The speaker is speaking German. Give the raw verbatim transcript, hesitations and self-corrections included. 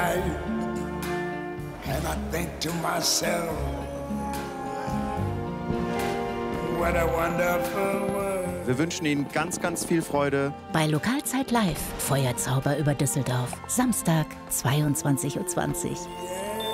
And I think to myself, what a wonderful world. Wir wünschen Ihnen ganz, ganz viel Freude bei Lokalzeit Live, Feuerzauber über Düsseldorf. Samstag, zweiundzwanzig Uhr zwanzig.